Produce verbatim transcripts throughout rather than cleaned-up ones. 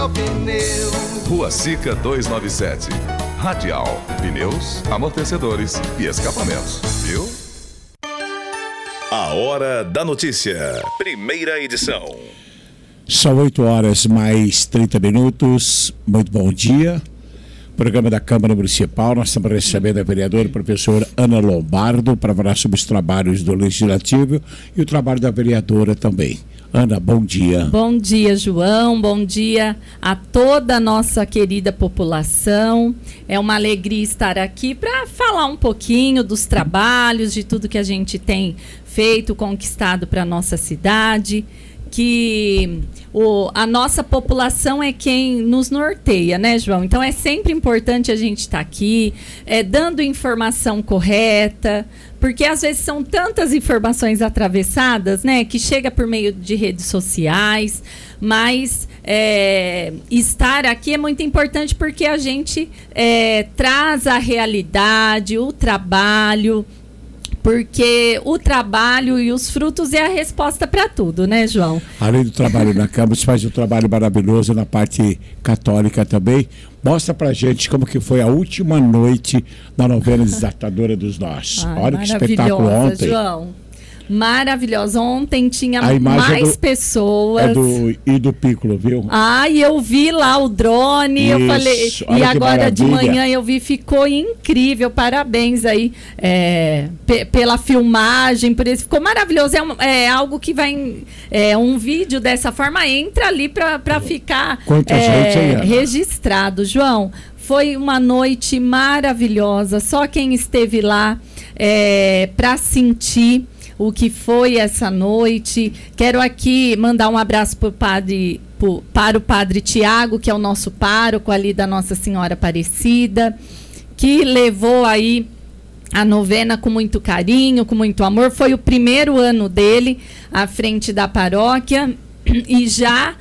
Rua Sica duzentos e noventa e sete. Radial, pneus, amortecedores e escapamentos, viu? A Hora da Notícia, primeira edição. São oito horas mais trinta minutos. Muito bom dia. Programa da Câmara Municipal. Nós estamos recebendo a vereadora professora Ana Lombardo para falar sobre os trabalhos do Legislativo e o trabalho da vereadora também. Ana, bom dia. Bom dia, João. Bom dia a toda a nossa querida população. É uma alegria estar aqui para falar um pouquinho dos trabalhos, de tudo que a gente tem feito, conquistado para a nossa cidade. Que o, a nossa população é quem nos norteia, né, João? Então é sempre importante a gente estar aqui, é, dando informação correta, porque às vezes são tantas informações atravessadas, né, que chega por meio de redes sociais, mas é, estar aqui é muito importante porque a gente é, traz a realidade, o trabalho. Porque o trabalho e os frutos é a resposta para tudo, né, João? Além do trabalho na Câmara, você faz um trabalho maravilhoso na parte católica também. Mostra pra gente como que foi a última noite da novena Desatadora dos Nós. Ai, olha que espetáculo ontem. João. Maravilhosa. Ontem tinha a mais do, pessoas. É do e do Piccolo, viu? Ah, e eu vi lá o drone, Isso, eu falei, e agora de manhã eu vi, ficou incrível, parabéns aí é, p- pela filmagem, por isso ficou maravilhoso, é, um, é algo que vai, é, um vídeo dessa forma entra ali para ficar é, registrado, João. Foi uma noite maravilhosa, só quem esteve lá é, para sentir o que foi essa noite. Quero aqui mandar um abraço pro padre, pro, para o padre Tiago, que é o nosso pároco ali da Nossa Senhora Aparecida, que levou aí a novena com muito carinho, com muito amor. Foi o primeiro ano dele à frente da paróquia e já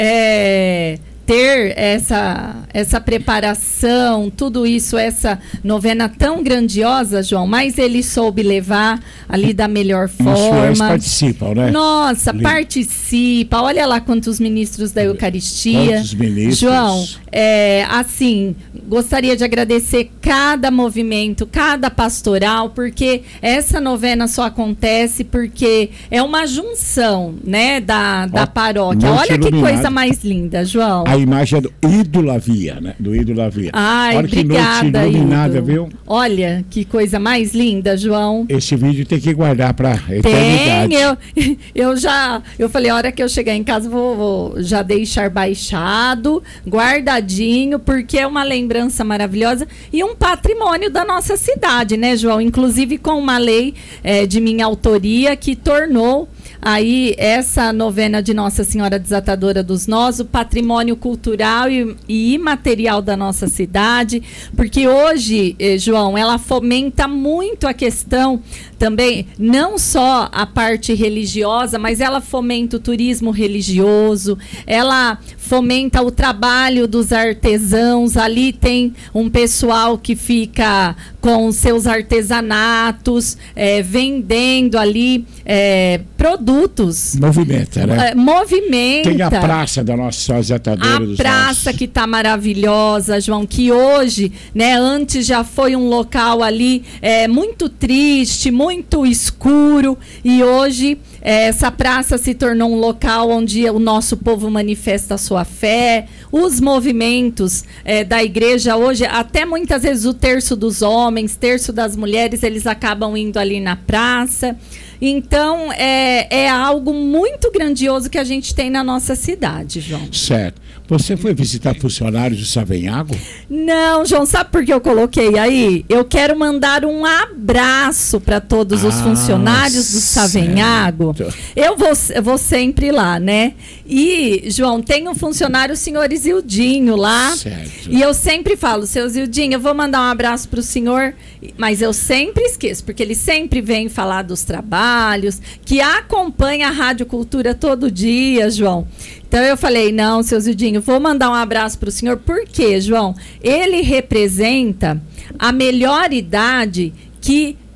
é, ter essa, essa preparação, tudo isso, essa novena tão grandiosa, João, mas ele soube levar ali da melhor forma. Os participam, né? Nossa, Lindo. participa. Olha lá quantos ministros da Eucaristia. Quantos ministros. João, é, assim, gostaria de agradecer cada movimento, cada pastoral, porque essa novena só acontece porque é uma junção, né, da, da Ó, paróquia. Olha que coisa mais linda, João. A imagem é do Idolavia, né? Do Idolavia. Ai, Olha obrigada, que noite iluminada, viu? Olha que coisa mais linda, João. Esse vídeo tem que guardar para eternidade. Tem, eu, eu já, eu falei, a hora que eu chegar em casa vou, vou já deixar baixado, guardadinho, porque é uma lembrança maravilhosa e um patrimônio da nossa cidade, né, João? Inclusive com uma lei é, de minha autoria que tornou aí essa novena de Nossa Senhora Desatadora dos Nós, o patrimônio cultural e, e imaterial da nossa cidade, porque hoje, eh, João, ela fomenta muito a questão também, não só a parte religiosa, mas ela fomenta o turismo religioso, ela fomenta o trabalho dos artesãos, ali tem um pessoal que fica com seus artesanatos, é, vendendo ali é, produtos. Movimenta, né? É, movimenta. Tem a praça da Nossa Senhora Desatadora dos Nós. A praça que está maravilhosa, João, que hoje, né, antes já foi um local ali é, muito triste, muito escuro, e hoje é, essa praça se tornou um local onde o nosso povo manifesta a sua fé, os movimentos é, da igreja hoje, até muitas vezes o terço dos homens, terço das mulheres, eles acabam indo ali na praça. Então, é, é algo muito grandioso que a gente tem na nossa cidade, João. Certo. Você foi visitar funcionários do Savenhago? Não, João, sabe por que eu coloquei aí? Eu quero mandar um abraço para todos ah, os funcionários do Savenhago. Eu vou, eu vou sempre lá, né? E, João, tem um funcionário, o senhor Isildinho, lá. Certo. E eu sempre falo, seu Isildinho, eu vou mandar um abraço para o senhor, mas eu sempre esqueço, porque ele sempre vem falar dos trabalhos, que acompanha a Rádio Cultura todo dia, João. Então eu falei, não, seu Zildinho, vou mandar um abraço para o senhor. Por quê, João? Ele representa a melhor idade que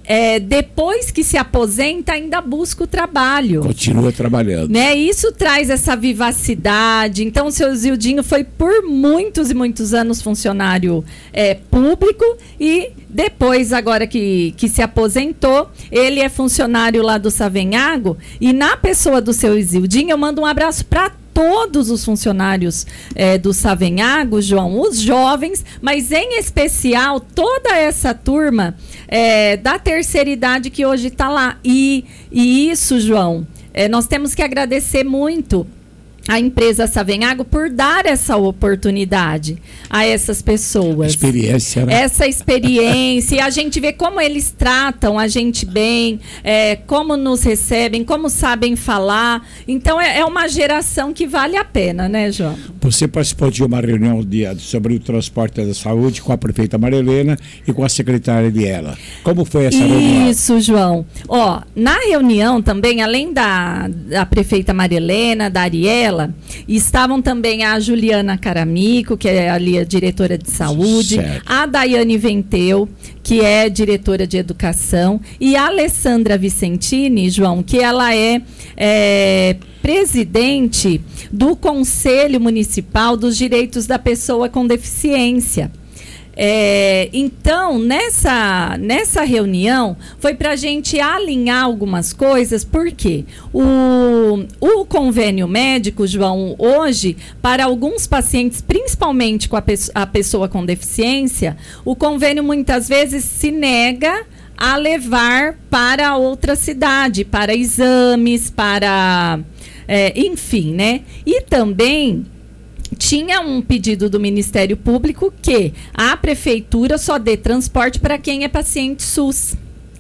é, depois que se aposenta, ainda busca o trabalho. Continua trabalhando. Né? Isso traz essa vivacidade. Então, o seu Zildinho foi por muitos e muitos anos funcionário é, público e depois, agora que, que se aposentou, ele é funcionário lá do Savenhago e na pessoa do seu Zildinho, eu mando um abraço para todos os funcionários é, do Savenhago, João, os jovens, mas em especial toda essa turma é, da terceira idade que hoje está lá. E, e isso, João, é, nós temos que agradecer muito a empresa Savenhago por dar essa oportunidade a essas pessoas. Experiência, né? Essa experiência. E a gente vê como eles tratam a gente bem, é, como nos recebem, como sabem falar. Então, é, é uma geração que vale a pena, né, João? Você participou de uma reunião de, sobre o transporte da saúde com a prefeita Marilena e com a secretária Ariela. Como foi essa reunião? Isso, João. Ó, na reunião também, além da, da prefeita Marilena, da Ariela, estavam também a Juliana Caramico, que é ali a diretora de saúde, certo. A Daiane Venteu, que é diretora de educação, e a Alessandra Vicentini, João, que ela é, é presidente do Conselho Municipal dos Direitos da Pessoa com Deficiência. É, então, nessa, nessa reunião, foi para a gente alinhar algumas coisas, porque o, o convênio médico, João, hoje, para alguns pacientes, principalmente com a, pe a pessoa com deficiência, o convênio muitas vezes se nega a levar para outra cidade, para exames, para... É, enfim, né? E também... tinha um pedido do Ministério Público que a prefeitura só dê transporte para quem é paciente SUS.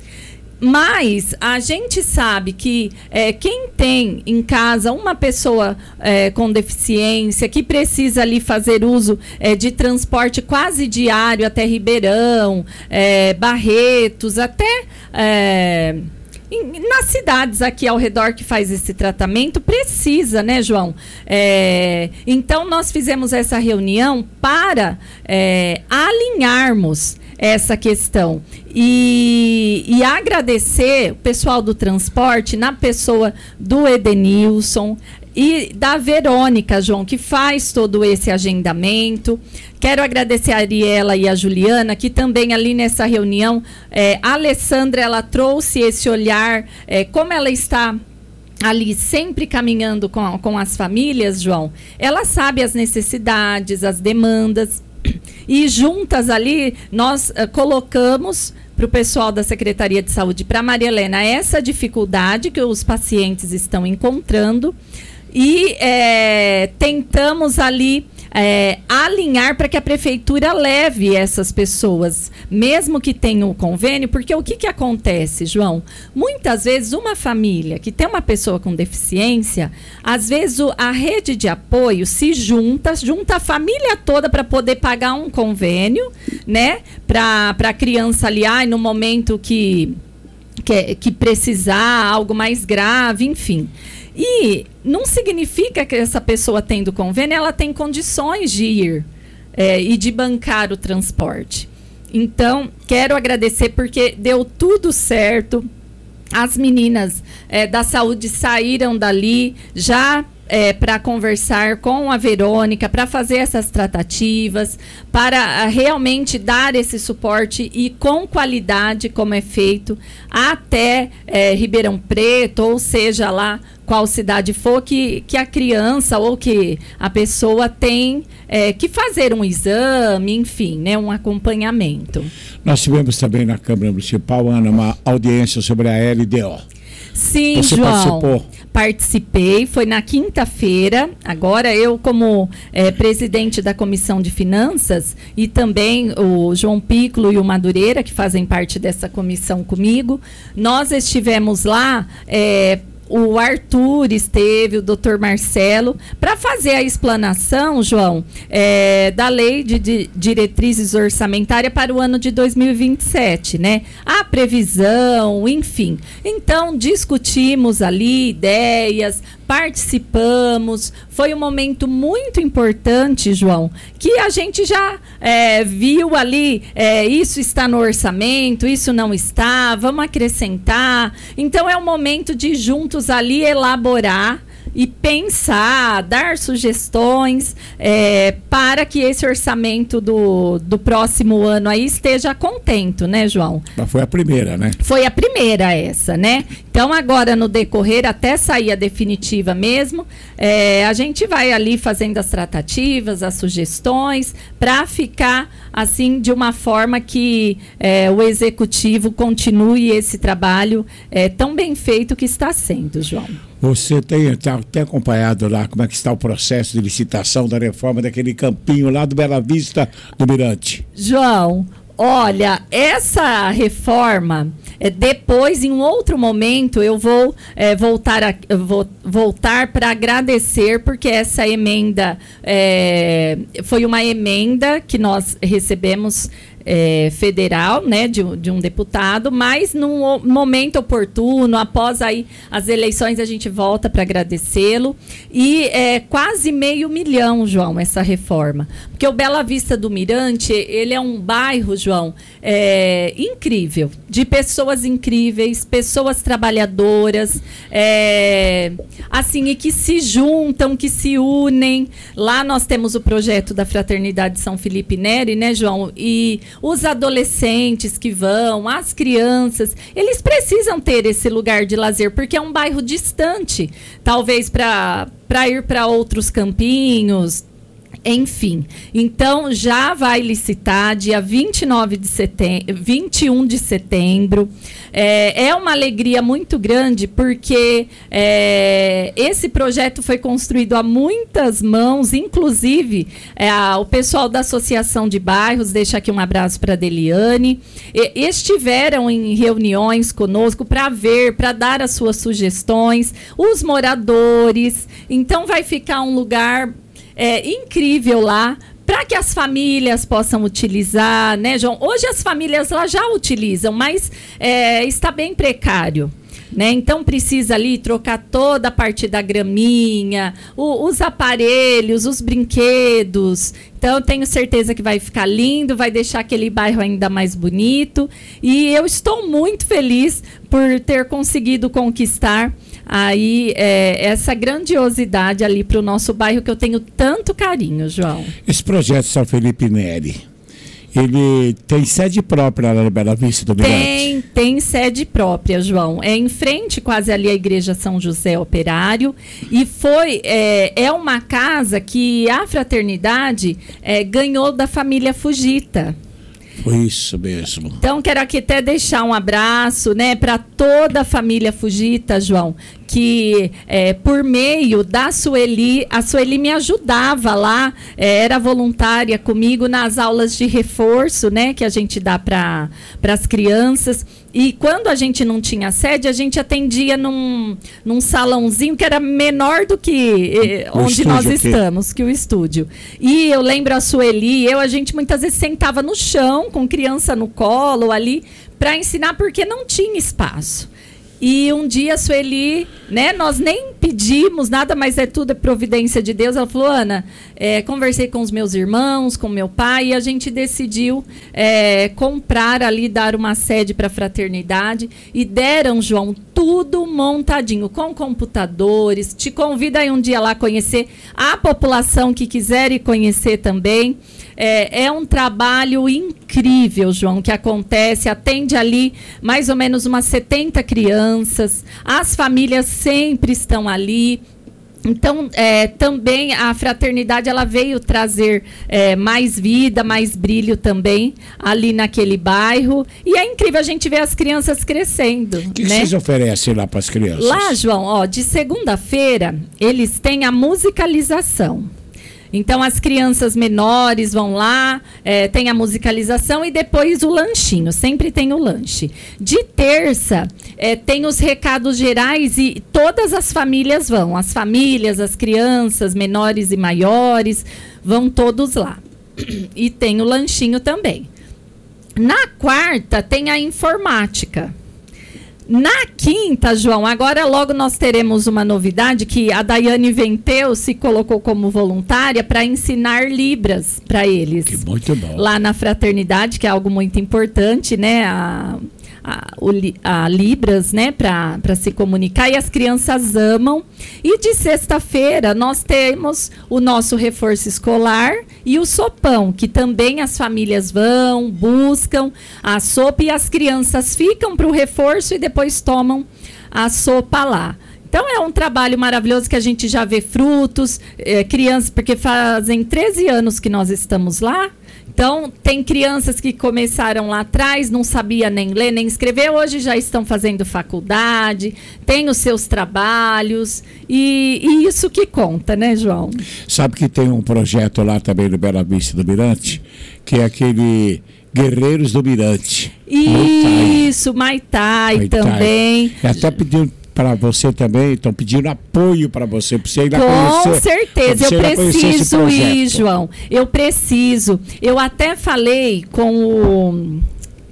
Mas a gente sabe que é, quem tem em casa uma pessoa é, com deficiência, que precisa ali fazer uso é, de transporte quase diário até Ribeirão, é, Barretos, até... É, nas cidades aqui ao redor que faz esse tratamento, precisa, né, João? É, então, nós fizemos essa reunião para é, alinharmos essa questão e, e agradecer o pessoal do transporte, na pessoa do Edenilson e da Verônica, João, que faz todo esse agendamento. Quero agradecer a Ariela e a Juliana, que também ali nessa reunião, é, a Alessandra, ela trouxe esse olhar, é, como ela está ali sempre caminhando com, com as famílias, João, ela sabe as necessidades, as demandas, e juntas ali nós uh, colocamos para o pessoal da Secretaria de Saúde, para a Maria Helena, essa dificuldade que os pacientes estão encontrando e é, tentamos ali É, alinhar para que a prefeitura leve essas pessoas, mesmo que tenham o convênio, porque o que, que acontece, João? Muitas vezes uma família que tem uma pessoa com deficiência, às vezes o, a rede de apoio se junta, junta a família toda para poder pagar um convênio, né? Para a criança ali, ai, no momento que, que, que precisar, algo mais grave, enfim. E não significa que essa pessoa tendo convênio, ela tem condições de ir é, e de bancar o transporte. Então, quero agradecer porque deu tudo certo. As meninas é, da saúde saíram dali já é, para conversar com a Verônica, para fazer essas tratativas, para a, realmente dar esse suporte e com qualidade, como é feito, até é, Ribeirão Preto, ou seja lá qual cidade for, que, que a criança ou que a pessoa tem é, que fazer um exame, enfim, né, um acompanhamento. Nós tivemos também na Câmara Municipal, Ana, uma audiência sobre a L D O. Sim, Você João, participou? Participei, foi na quinta-feira. Agora eu, como é, presidente da Comissão de Finanças, e também o João Piccolo e o Madureira, que fazem parte dessa comissão comigo, nós estivemos lá... É, o Arthur esteve, o doutor Marcelo, para fazer a explanação, João, é, da lei de, de diretrizes orçamentárias para o ano de dois mil e vinte e sete, né? A previsão, enfim. Então, discutimos ali ideias, participamos, foi um momento muito importante, João, que a gente já é, viu ali, é, isso está no orçamento, isso não está, vamos acrescentar. Então é um momento de juntos ali elaborar e pensar, dar sugestões é, para que esse orçamento do, do próximo ano aí esteja contento, né, João? Mas foi a primeira, né? Foi a primeira essa, né? Então agora no decorrer, até sair a definitiva mesmo, é, a gente vai ali fazendo as tratativas, as sugestões, para ficar assim de uma forma que é, o executivo continue esse trabalho é, tão bem feito que está sendo, João. Você tem, tá, tem acompanhado lá como é que está o processo de licitação da reforma daquele campinho lá do Bela Vista do Mirante? João, olha, essa reforma, é, depois, em um outro momento, eu vou é, voltar, a, eu vou voltar para agradecer, porque essa emenda é, foi uma emenda que nós recebemos É, federal, né, de, de um deputado, mas num momento oportuno, após aí as eleições, a gente volta para agradecê-lo. E é quase meio milhão, João, essa reforma. Porque o Bela Vista do Mirante, ele é um bairro, João, é, incrível, de pessoas incríveis, pessoas trabalhadoras, é, assim, e que se juntam, que se unem. Lá nós temos o projeto da Fraternidade São Felipe Neri, né, João? E os adolescentes que vão, as crianças, eles precisam ter esse lugar de lazer, porque é um bairro distante, talvez para para ir para outros campinhos, enfim. Então, já vai licitar dia vinte e nove de setembro, vinte e um de setembro. É, é uma alegria muito grande, porque é, esse projeto foi construído a muitas mãos, inclusive é, a, o pessoal da Associação de Bairros, deixa aqui um abraço para a Deliane, e, estiveram em reuniões conosco para ver, para dar as suas sugestões, os moradores. Então, vai ficar um lugar É, incrível lá, para que as famílias possam utilizar, né, João? Hoje as famílias lá já utilizam, mas é, está bem precário, né? Então precisa ali trocar toda a parte da graminha, o, os aparelhos, os brinquedos. Então eu tenho certeza que vai ficar lindo, vai deixar aquele bairro ainda mais bonito. E eu estou muito feliz por ter conseguido conquistar aí é, essa grandiosidade ali para o nosso bairro, que eu tenho tanto carinho, João. Esse projeto São Felipe Neri, ele tem sede própria lá no Bela Vista do Mirante? Tem, tem sede própria, João. É em frente quase ali à Igreja São José Operário, e foi, é, é uma casa que a Fraternidade é, ganhou da família Fujita. Foi isso mesmo. Então, quero aqui até deixar um abraço, né, para toda a família Fujita, João, que é, por meio da Sueli, a Sueli me ajudava lá, é, era voluntária comigo nas aulas de reforço, né, que a gente dá para as crianças. E quando a gente não tinha sede, a gente atendia num, num salãozinho que era menor do que eh, onde nós estamos, que o estúdio. E eu lembro a Sueli, eu, a gente muitas vezes sentava no chão, com criança no colo ali, para ensinar, porque não tinha espaço. E um dia a Sueli, né, nós nem pedimos nada, mas é tudo é providência de Deus. Ela falou, Ana, é, conversei com os meus irmãos, com meu pai, e a gente decidiu é, comprar ali, dar uma sede para a Fraternidade. E deram, João, tudo montadinho, com computadores. Te convido aí um dia lá conhecer a população que quiser ir conhecer também. É, é um trabalho incrível, João, que acontece, atende ali mais ou menos umas setenta crianças, as famílias sempre estão ali. Então, é, também a Fraternidade, ela veio trazer é, mais vida, mais brilho também ali naquele bairro. E é incrível a gente ver as crianças crescendo. O que, né? que vocês oferecem lá para as crianças? Lá, João, ó, de segunda-feira, eles têm a musicalização. Então, as crianças menores vão lá, é, tem a musicalização e depois o lanchinho. Sempre tem o lanche. De terça, é, tem os recados gerais e todas as famílias vão. As famílias, as crianças, menores e maiores, vão todos lá. E tem o lanchinho também. Na quarta, tem a informática. Na quinta, João, agora logo nós teremos uma novidade que a Daiane Venteu se colocou como voluntária para ensinar Libras para eles. Que muito bom. Lá na fraternidade, que é algo muito importante, né? A, a, o, a Libras, né? Para se comunicar, e as crianças amam. E de sexta-feira nós temos o nosso reforço escolar e o sopão, que também as famílias vão, buscam a sopa e as crianças ficam para o reforço e depois tomam a sopa lá. Então é um trabalho maravilhoso que a gente já vê frutos, é, crianças, porque fazem treze anos que nós estamos lá. Então, tem crianças que começaram lá atrás, não sabia nem ler, nem escrever, hoje já estão fazendo faculdade, têm os seus trabalhos, e, e isso que conta, né, João? Sabe que tem um projeto lá também no Bela Vista do Mirante, que é aquele Guerreiros do Mirante. Isso, Maitai, Maitai também. E até pediu para você também, estão pedindo apoio para você, para você ir lá Com conhecer. certeza, eu preciso ir, João. Eu preciso. Eu até falei com o...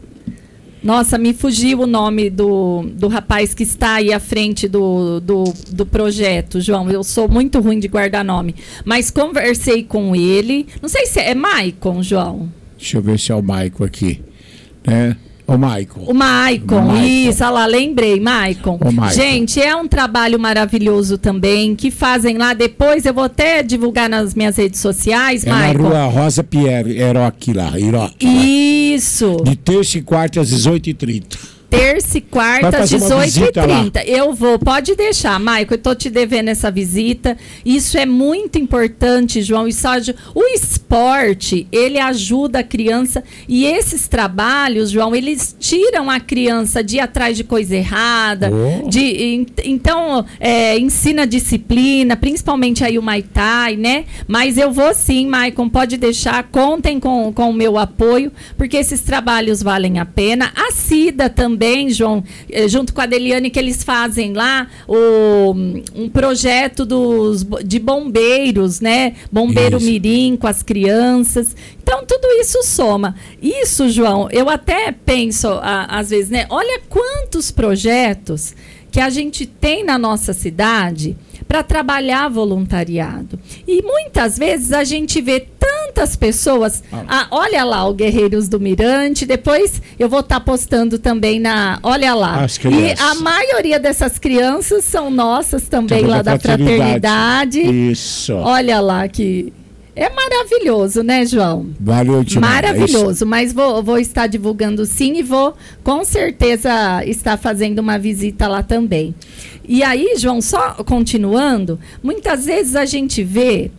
Nossa, me fugiu o nome do, do rapaz que está aí à frente do, do, do projeto, João. Eu sou muito ruim de guardar nome. Mas conversei com ele. Não sei se é, é Maicon, João. Deixa eu ver se é o Maicon aqui. Né? O Maicon. O Maicon, isso, olha lá, lembrei, Maicon. Gente, é um trabalho maravilhoso também, que fazem lá, depois eu vou até divulgar nas minhas redes sociais, é Maicon. Na rua Rosa Pierre, Heroque lá, Heroque. Isso. De terça e quarta às dezoito e trinta. Terça e quarta, às dezoito e trinta. Eu vou, pode deixar, Maicon, eu estou te devendo essa visita. Isso é muito importante, João. Isso, o esporte, ele ajuda a criança. E esses trabalhos, João, eles tiram a criança de ir atrás de coisa errada. Oh. De, então, é, ensina disciplina, principalmente aí o Maitai, né? Mas eu vou sim, Maicon, pode deixar. Contem com, com o meu apoio, porque esses trabalhos valem a pena. A Cida também. Também, João, junto com a Deliane, que eles fazem lá o, um projeto dos, de bombeiros, né? Bombeiro isso. Mirim com as crianças. Então, tudo isso soma. Isso, João, eu até penso, a, às vezes, né? Olha quantos projetos que a gente tem na nossa cidade para trabalhar voluntariado. E muitas vezes a gente vê tantas pessoas. Ah. Ah, olha lá o Guerreiros do Mirante. Depois eu vou estar tá postando também na. Olha lá. E a maioria dessas crianças são nossas também, lá da fraternidade. Isso. Olha lá que. É maravilhoso, né, João? Valeu, Maravilhoso, mas vou, vou estar divulgando sim e vou com certeza estar fazendo uma visita lá também. E aí, João, só continuando, muitas vezes a gente vê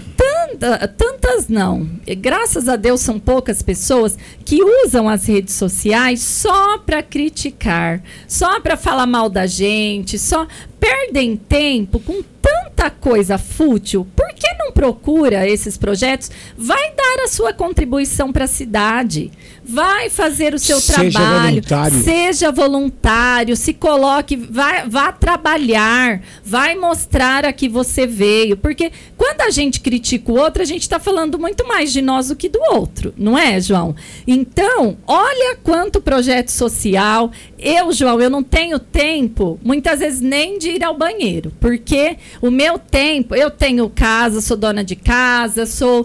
tanta, tantas não, graças a Deus são poucas pessoas que usam as redes sociais só para criticar, só para falar mal da gente, só perdem tempo com tanta coisa fútil. Por que não procura esses projetos? Vai dar a sua contribuição para a cidade. Vai fazer o seu seja trabalho. Voluntário. Seja voluntário. Se coloque. Vai, vá trabalhar. Vai mostrar a que você veio. Porque quando a gente critica o outro, a gente está falando muito mais de nós do que do outro. Não é, João? Então, olha quanto projeto social. Eu, João, eu não tenho tempo, muitas vezes, nem de ir ao banheiro. Porque o meu tempo, eu tenho casa, sou dona de casa, sou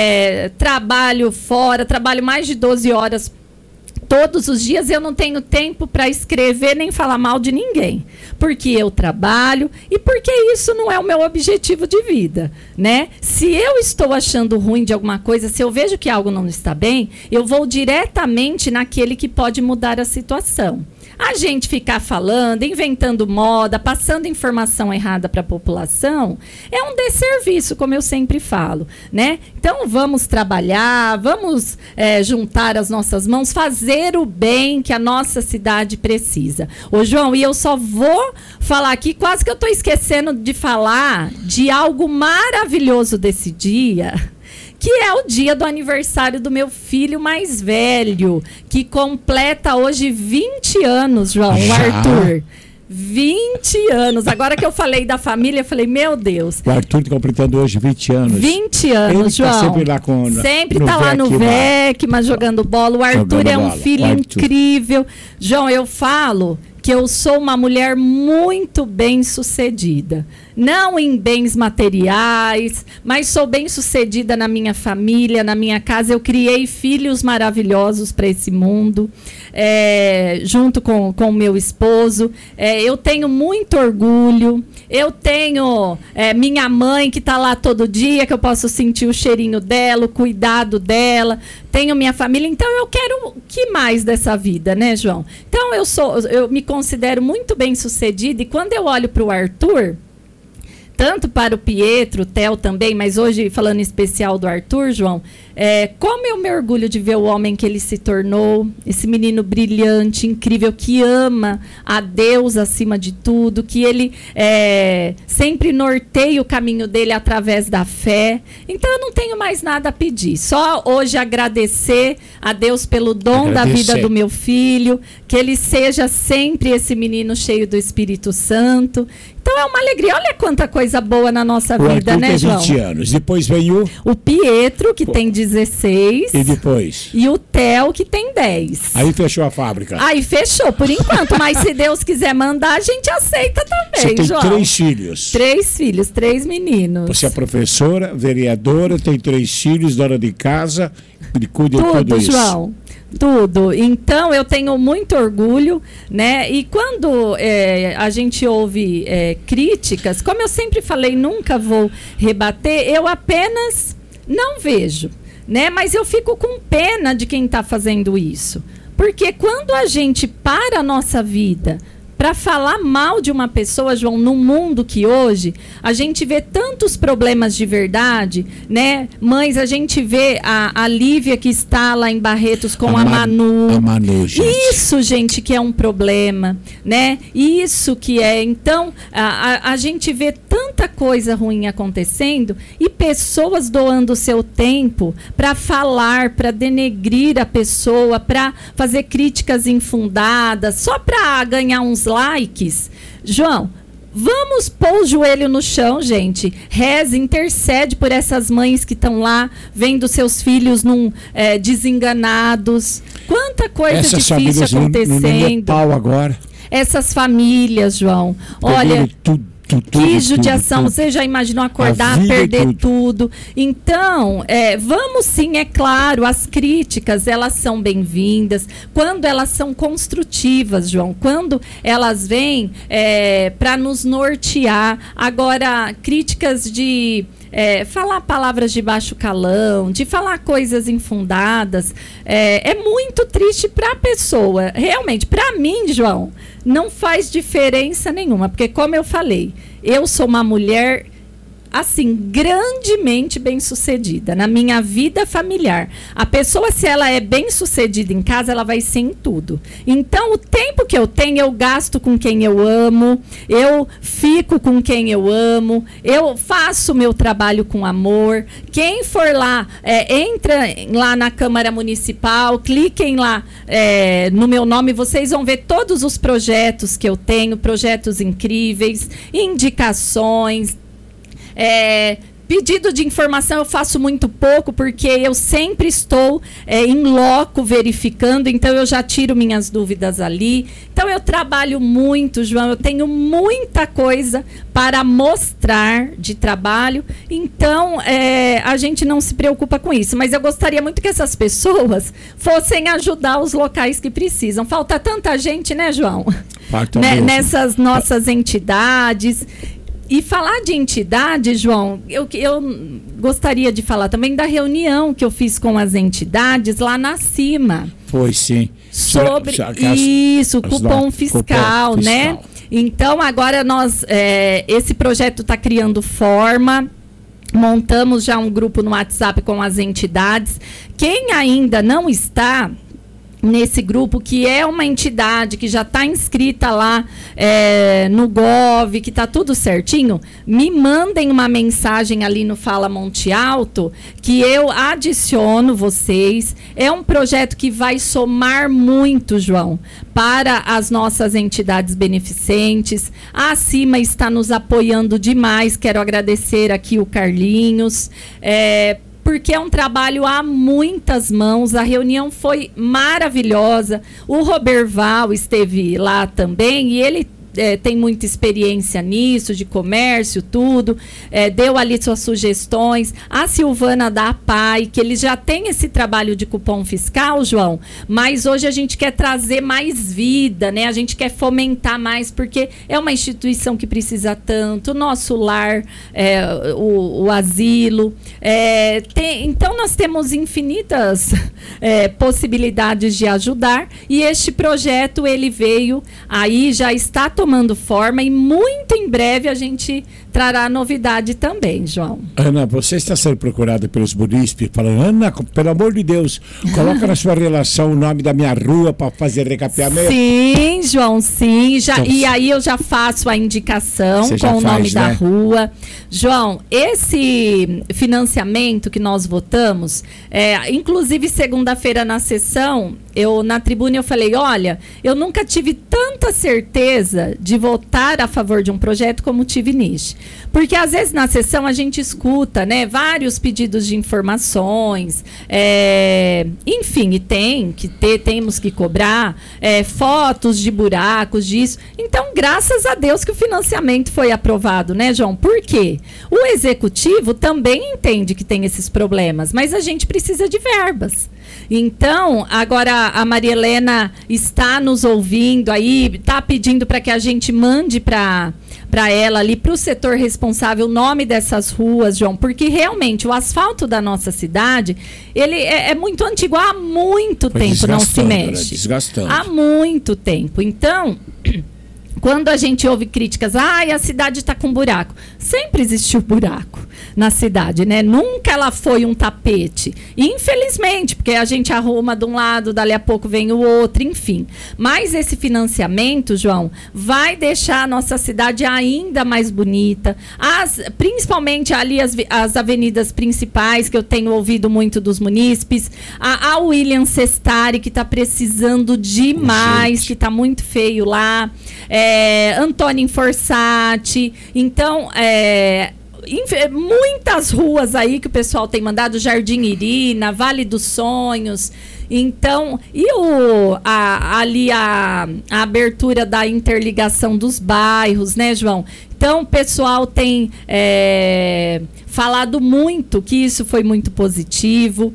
é, trabalho fora, trabalho mais de doze horas todos os dias. Eu não tenho tempo para escrever nem falar mal de ninguém, porque eu trabalho e porque isso não é o meu objetivo de vida, né? Se eu estou achando ruim de alguma coisa, se eu vejo que algo não está bem, eu vou diretamente naquele que pode mudar a situação. A gente ficar falando, inventando moda, passando informação errada para a população, é um desserviço, como eu sempre falo, né? Então, vamos trabalhar, vamos é, juntar as nossas mãos, fazer o bem que a nossa cidade precisa. Ô, João, e eu só vou falar aqui, quase que eu estou esquecendo de falar de algo maravilhoso desse dia, que é o dia do aniversário do meu filho mais velho, que completa hoje vinte anos, João, o Arthur. vinte anos. Agora que eu falei da família, eu falei, meu Deus. O Arthur está completando hoje vinte anos. vinte anos, Ele João. Tá sempre lá com Sempre está lá no V E C, mas jogando bola. O Arthur jogando é um bola. filho incrível. João, eu falo que eu sou uma mulher muito bem-sucedida. Não em bens materiais, mas sou bem-sucedida na minha família, na minha casa. Eu criei filhos maravilhosos para esse mundo, é, junto com o meu esposo. É, eu tenho muito orgulho. Eu tenho é, minha mãe que está lá todo dia, que eu posso sentir o cheirinho dela, o cuidado dela. Tenho minha família. Então, eu quero o que mais dessa vida, né, João? Então, eu, sou, eu me considero muito bem-sucedida. E quando eu olho para o Arthur, tanto para o Pietro, o Theo também, mas hoje falando em especial do Arthur, João, é, como eu me orgulho de ver o homem que ele se tornou, esse menino brilhante, incrível, que ama a Deus acima de tudo, que ele é, sempre norteia o caminho dele através da fé. Então eu não tenho mais nada a pedir, só hoje agradecer a Deus pelo dom agradecer. da vida do meu filho, que ele seja sempre esse menino cheio do Espírito Santo. Então é uma alegria. Olha quanta coisa boa na nossa o vida, Arthur né, tem João? vinte anos. Depois vem o... O Pietro, que Pô. tem dezesseis. E depois? E o Theo, que tem dez. Aí fechou a fábrica. Aí fechou, por enquanto. Mas se Deus quiser mandar, a gente aceita também, Você tem João. três filhos. Três filhos, três meninos. Você é professora, vereadora, tem três filhos, dona de casa, e cuida de tudo, tudo isso. João. Tudo. Então, eu tenho muito orgulho, né? E quando é, a gente ouve é, críticas, como eu sempre falei, nunca vou rebater, eu apenas não vejo, né? Mas eu fico com pena de quem está fazendo isso. Porque quando a gente para a nossa vida para falar mal de uma pessoa, João, num mundo que hoje a gente vê tantos problemas de verdade, né? Mães, a gente vê a, a Lívia que está lá em Barretos com a, a Manu. A Manu, gente. Isso, gente, que é um problema, né? Isso que é. Então, a, a, a gente vê tanta coisa ruim acontecendo e pessoas doando o seu tempo para falar, para denegrir a pessoa, para fazer críticas infundadas, só para ganhar uns likes. João, vamos pôr o joelho no chão, gente. Reze, intercede por essas mães que estão lá vendo seus filhos num, é, desenganados. Quanta coisa Essas difícil acontecendo. No, no Nepal agora. Essas famílias, João. Pegou Olha, tudo, tudo, que tudo, judiação. tudo, tudo. Você já imaginou acordar, perder tudo. tudo? Então, é, vamos sim, é claro, as críticas, elas são bem-vindas quando elas são construtivas, João. Quando elas vêm é, para nos nortear. Agora, críticas de... É, falar palavras de baixo calão, de falar coisas infundadas, é, é muito triste para a pessoa. Realmente, para mim, João, não faz diferença nenhuma, porque como eu falei, eu sou uma mulher assim, grandemente bem-sucedida na minha vida familiar. A pessoa, se ela é bem-sucedida em casa, ela vai ser em tudo. Então, o tempo que eu tenho, eu gasto com quem eu amo, eu fico com quem eu amo, eu faço o meu trabalho com amor. Quem for lá, é, entra lá na Câmara Municipal, cliquem lá é, no meu nome, vocês vão ver todos os projetos que eu tenho, projetos incríveis, indicações. É, pedido de informação eu faço muito pouco, porque eu sempre estou é, em loco verificando, então eu já tiro minhas dúvidas ali. Então eu trabalho muito, João, eu tenho muita coisa para mostrar de trabalho, então é, a gente não se preocupa com isso, mas eu gostaria muito que essas pessoas fossem ajudar os locais que precisam. Falta tanta gente, né, João? Né, nessas nossas entidades. E falar de entidade, João, eu, eu gostaria de falar também da reunião que eu fiz com as entidades lá na cima. Foi, sim. Sobre as, isso, as, cupom, as fiscal, cupom né? Fiscal. Então, agora nós, é, esse projeto está criando forma. Montamos já um grupo no WhatsApp com as entidades. Quem ainda não está nesse grupo, que é uma entidade que já está inscrita lá é, no Gov, que está tudo certinho, me mandem uma mensagem ali no Fala Monte Alto, que eu adiciono vocês. É um projeto que vai somar muito, João, para as nossas entidades beneficentes. A Acima está nos apoiando demais, quero agradecer aqui o Carlinhos, é, porque é um trabalho a muitas mãos. A reunião foi maravilhosa. O Roberval esteve lá também e ele É, tem muita experiência nisso, de comércio, tudo, é, deu ali suas sugestões. A Silvana da A P A I, que eles já têm esse trabalho de cupom fiscal, João, mas hoje a gente quer trazer mais vida, né? A gente quer fomentar mais, porque é uma instituição que precisa tanto, o nosso lar, é, o, o asilo. É, tem, então, nós temos infinitas é, possibilidades de ajudar, e este projeto, ele veio, aí já está tomando forma, e muito em breve a gente trará novidade também, João. Ana, você está sendo procurada pelos munícipes, falando, Ana, pelo amor de Deus, coloca na sua relação o nome da minha rua para fazer recapeamento. Sim, João, sim. Já, então, e aí eu já faço a indicação com o nome faz, da né? rua. João, esse financiamento que nós votamos, é, inclusive segunda-feira na sessão, eu na tribuna eu falei, olha, eu nunca tive tanta certeza de votar a favor de um projeto como tive nisso. Porque às vezes na sessão a gente escuta, né, vários pedidos de informações, é, enfim, e tem que ter, temos que cobrar é, fotos de buracos, disso. Então, graças a Deus que o financiamento foi aprovado, né, João? Por quê? O executivo também entende que tem esses problemas, mas a gente precisa de verbas. Então, agora a Maria Helena está nos ouvindo aí, está pedindo para que a gente mande para para ela ali, para o setor responsável, o nome dessas ruas, João, porque realmente o asfalto da nossa cidade, ele é, é muito antigo, há muito Foi tempo não se mexe. Desgastante. Há muito tempo. Então, quando a gente ouve críticas, ah, a cidade está com buraco. Sempre existiu buraco na cidade, né? Nunca ela foi um tapete. Infelizmente, porque a gente arruma de um lado, dali a pouco vem o outro, enfim. Mas esse financiamento, João, vai deixar a nossa cidade ainda mais bonita. As, principalmente ali as, as avenidas principais, que eu tenho ouvido muito dos munícipes. A, a William Sestari, que está precisando demais, gente. que está muito feio lá. É, Antônio Inforsati. Então, é, muitas ruas aí que o pessoal tem mandado, Jardim Irina, Vale dos Sonhos. Então, e o, a, ali a, a abertura da interligação dos bairros, né, João? Então, o pessoal tem é, falado muito que isso foi muito positivo.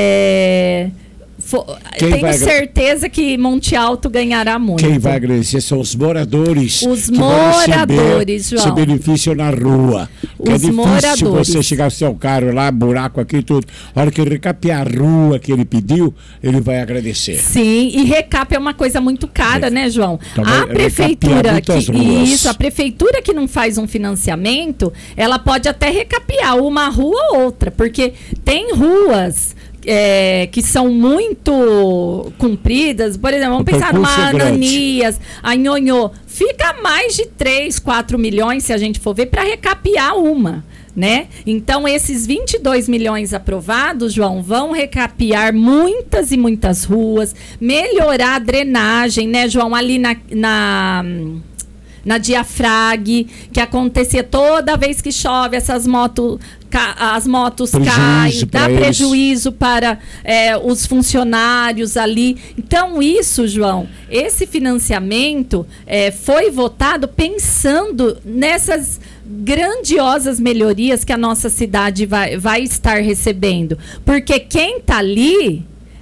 É, Quem Tenho certeza que Monte Alto ganhará muito. Quem vai agradecer são os moradores. Os que moradores, João. Esse benefício na rua. Os é difícil moradores. Você chegar ao seu carro lá, buraco aqui e tudo. A hora que ele recapear a rua que ele pediu, ele vai agradecer. Sim, e recap é uma coisa muito cara, é. né, João? Então, a prefeitura que ruas. isso, a prefeitura que não faz um financiamento, ela pode até recapear uma rua ou outra, porque tem ruas É, que são muito compridas, por exemplo, vamos o pensar numa Ananias, a Nhonhô, fica mais de três, quatro milhões, se a gente for ver, para recapear uma, né? Então, esses vinte e dois milhões aprovados, João, vão recapear muitas e muitas ruas, melhorar a drenagem, né, João, ali na... na na Diafrague, que acontecia toda vez que chove, essas motos, as motos caem, dá prejuízo para é, os funcionários ali. Então, isso, João, esse financiamento é, foi votado pensando nessas grandiosas melhorias que a nossa cidade vai, vai estar recebendo. Porque quem está ali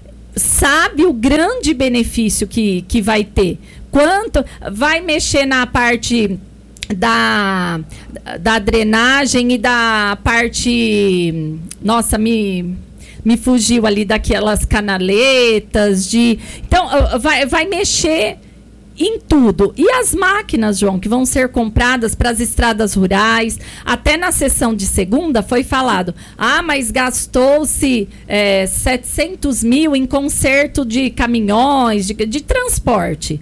sabe o grande benefício que, que vai ter. Quanto vai mexer na parte da, da drenagem e da parte... Nossa, me, me fugiu ali daquelas canaletas. De, então, vai, vai mexer em tudo. E as máquinas, João, que vão ser compradas para as estradas rurais, até na sessão de segunda foi falado, ah, mas gastou-se é, setecentos mil em conserto de caminhões, de, de transporte.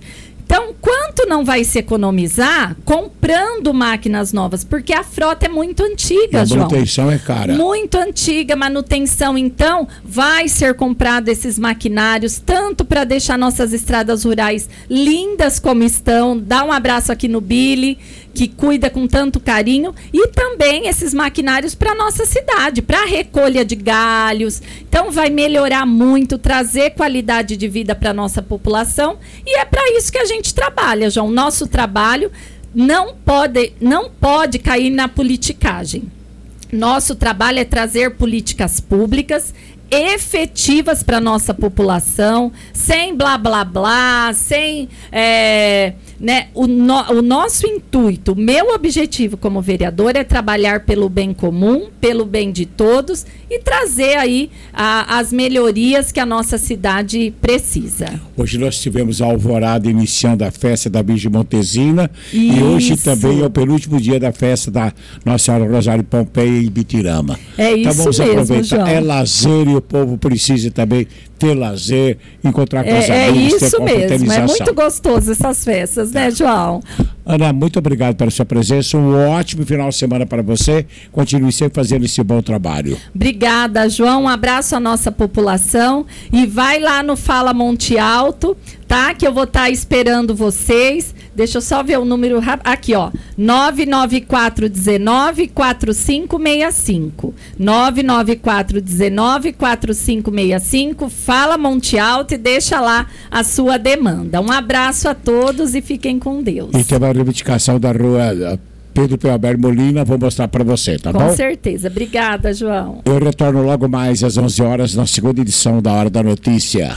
Então, quanto não vai se economizar comprando máquinas novas? Porque a frota é muito antiga, a João. A manutenção é cara. Muito antiga, manutenção. Então, vai ser comprado esses maquinários, tanto para deixar nossas estradas rurais lindas como estão. Dá um abraço aqui no Billy, que cuida com tanto carinho. E também esses maquinários para nossa cidade, para recolha de galhos. Então, vai melhorar muito, trazer qualidade de vida para a nossa população. E é para isso que a gente trabalha, João. Nosso trabalho não pode, não pode cair na politicagem. Nosso trabalho é trazer políticas públicas efetivas para a nossa população, sem blá, blá, blá, sem... É, né, o, no, o nosso intuito, o meu objetivo como vereador é trabalhar pelo bem comum, pelo bem de todos e trazer aí a, as melhorias que a nossa cidade precisa. Hoje nós tivemos a alvorada iniciando a festa da Virgem Montezina. Isso. E hoje também é o penúltimo dia da festa da Nossa Senhora Rosário Pompeia em Bitirama. É isso então vamos mesmo, aproveitar. João. É lazer e o povo precisa também ter lazer, encontrar com é, os amigos, é isso ter confraternização. mesmo, é muito gostoso essas festas, né, João? Ana, muito obrigado pela sua presença, um ótimo final de semana para você, continue sempre fazendo esse bom trabalho. Obrigada, João, um abraço à nossa população e vai lá no Fala Monte Alto, tá? Que eu vou estar tá esperando vocês. Deixa eu só ver o número rápido. Aqui, ó. nove nove quatro um nove, quatro cinco seis cinco. nove nove quatro um nove, quatro cinco seis cinco. Fala Monte Alto e deixa lá a sua demanda. Um abraço a todos e fiquem com Deus. E tem uma reivindicação da rua Pedro Pelber Molina, vou mostrar para você, tá com bom? Com certeza. Obrigada, João. Eu retorno logo mais às onze horas na segunda edição da Hora da Notícia.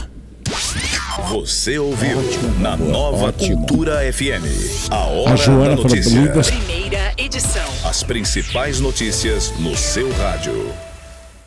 Você ouviu ótimo, na Nova ótimo. Cultura F M. A Hora a Joana da Notícia. Falou, primeira edição. As principais notícias no seu rádio.